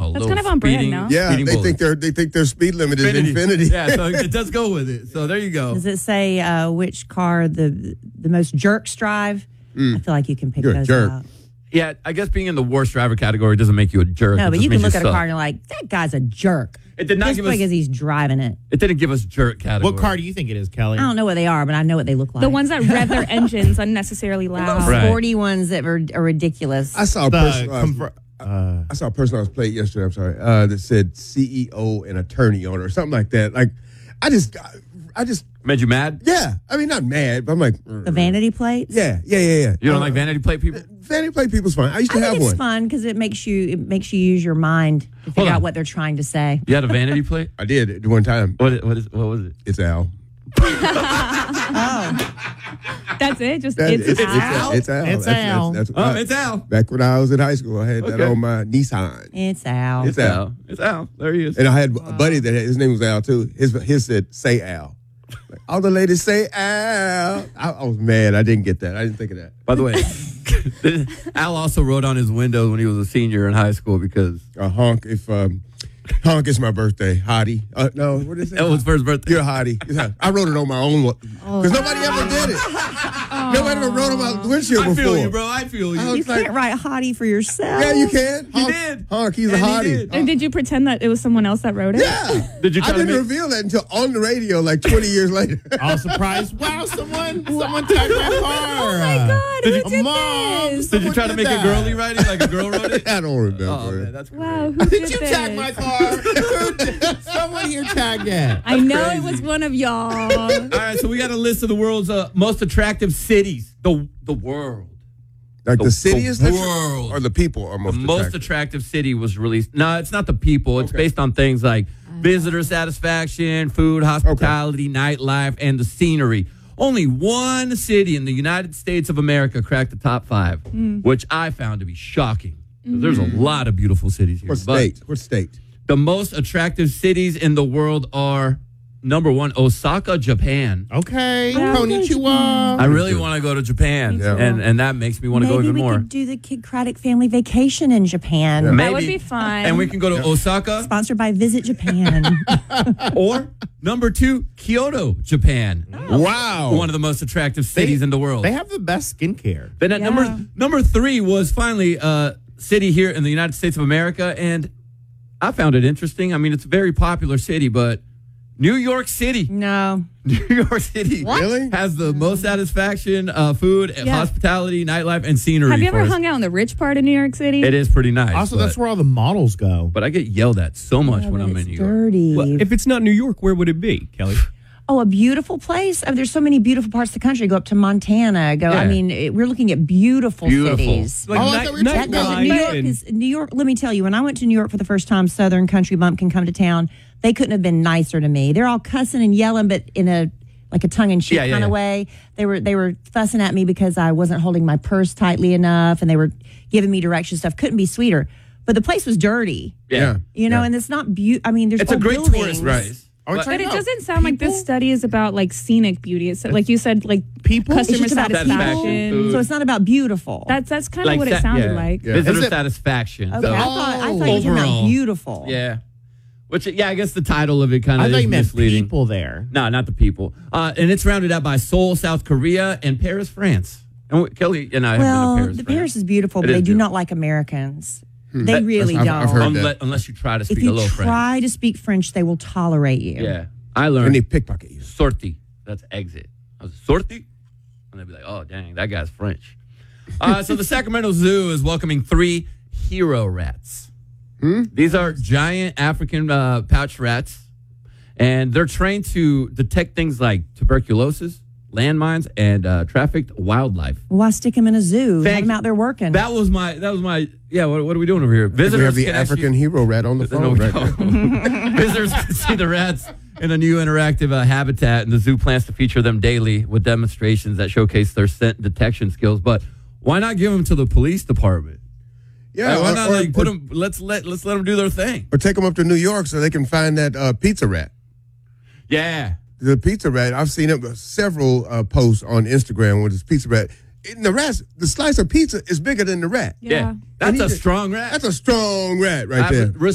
That's little kind of on brand, speeding. no? Yeah, speeding they bullet. think their speed limit is infinity. Yeah, so it does go with it. So there you go. Does it say which car the most jerks drive? I feel like you can pick You're a those jerk. out. Yeah, I guess being in the worst driver category doesn't make you a jerk. No, It but just you can means look at a suck. car and you're like, that guy's a jerk. It did not Just give us. because he's driving it. It didn't give us jerk category. What car do you think it is, Kelly? I don't know what they are, but I know what they look like. The ones that rev their engines unnecessarily loud. Right. sporty ones that are ridiculous. I saw a The I saw a personalized plate yesterday. I'm sorry, that said CEO and attorney on it or something like that. Like, I just, Made you mad? yeah. I mean, not mad, but I'm like, the vanity plates. yeah. You don't like vanity plate people? Vanity plate people's fine. I used to I have think it's one. fun because it makes you use your mind to figure on. out what they're trying to say. You had a vanity plate? I did at one time. What was it? It's Al. That's it? Just That- it's Al? It's Al. It's Al. That's Oh, it's Al. Back when I was in high school, I had that Okay. on my Nissan. It's Al. It's Al. It's Al. There he is. And I had a buddy that his name was Al too. His said, say Al. Like, all the ladies say Al. I was mad. I didn't get that. I didn't think of that. By the way, Al also wrote on his window when he was a senior in high school because Honk, if Honk is my birthday. Hottie. No, what is it? that was for his birthday. You're a hottie. I wrote it on my own because nobody ever did it. Nobody ever wrote on my windshield I before. feel you, bro. I feel you. I You was like, can't write hottie for yourself. yeah, you can. He Honk, did. Honk, he's a And he hottie. did. And did you pretend that it was someone else that wrote it? Yeah. Did you I try to didn't make? reveal that until on the radio like 20 years later. All surprised. Wow, someone tagged my car. Oh my God, who did Mom, this? Did you try to make a girly writing like a girl wrote it? I don't remember. Oh man, that's great. Wow, who Did did you this? tag my car? Someone here tagged it. I know it was one of y'all. All right, so we got a list of the world's most attractive cities. The world. Like the city is the world. or the people are The most most attractive. attractive city was released. No, it's not the people. It's Okay. based on things like visitor satisfaction, food, hospitality, nightlife, and the scenery. Only one city in the United States of America cracked the top 5, which I found to be shocking. 'Cause there's a lot of beautiful cities here. What But state? What state? the most attractive cities in the world are number 1, Osaka, Japan. Okay, Wow. konnichiwa. I really want to go to Japan, Yeah. and that makes me want to go Maybe even we more. could do the Kid Craddock family vacation in Japan. Yeah. That would be fun. And we can go to Osaka. Sponsored by Visit Japan. Or number 2, Kyoto, Japan. Wow. One of the most attractive cities in the world. They have the best skincare. Then at number 3 was finally a city here in the United States of America, and I found it interesting. I mean, it's a very popular city, but New York City. No. New York City Really? has the most satisfaction, food, hospitality, nightlife, and scenery. Have you for ever us. hung out in the rich part of New York City? It is pretty nice. Also, but, that's where all the models go. but I get yelled at so much when I'm in It's New York. dirty. If it's not New York, where would it be, Kelly? Oh, a beautiful place. I mean, there's so many beautiful parts of the country. Go up to Montana. Go. Yeah. I mean, we're looking at beautiful cities. Like I thought we were That doesn't. New York is New York. Let me tell you, when I went to New York for the first time, Southern Country Bumpkin come to town. They couldn't have been nicer to me. They're all cussing and yelling, but in a like a tongue in cheek kind of way. They were fussing at me because I wasn't holding my purse tightly enough, and they were giving me direction stuff. Couldn't be sweeter. But the place was dirty. Yeah. You know, and it's not beautiful. I mean, there's It's a old great buildings. tourist race. But it doesn't sound like this study is about like scenic beauty. It's like you said, like People? customer It's just about satisfaction. people. So it's not about beautiful. That's kind of what it sounded like. Yeah. Visitor Is it- satisfaction. Okay, So, I thought you were talking about overall. beautiful. yeah. Which, I guess the title of it kind I of thought is you meant misleading. people there. No, not the people. And it's rounded out by Seoul, South Korea, and Paris, France. And Kelly and I have Well, been to Paris, the France. Paris is beautiful, It but is they do beautiful. not like Americans. They really I've don't. heard that. Unless you try to If speak a you little French. try to speak French, they will tolerate you. Yeah. I And learned they pickpocket you. sortie. That's exit. I was sortie? And they'd be like, oh, dang, that guy's French. So the Sacramento Zoo is welcoming 3 hero rats. These are giant African pouch rats, and they're trained to detect things like tuberculosis, landmines, and trafficked wildlife. Why stick them in a zoo? Thank Have them you. out there working. That was my, what are we doing over here? We Visitors have the can African actually- hero rat on the No, phone we right now. don't. Visitors can see the rats in a new interactive habitat, and the zoo plans to feature them daily with demonstrations that showcase their scent detection skills. But why not give them to the police department? Yeah, Why not put them? Let's let them do their thing. or take them up to New York so they can find that pizza rat. Yeah, The pizza rat, I've seen it several posts on Instagram with this pizza rat. And the slice of pizza is bigger than the rat. yeah. Yeah. That's And a he- strong rat. That's a strong rat right there.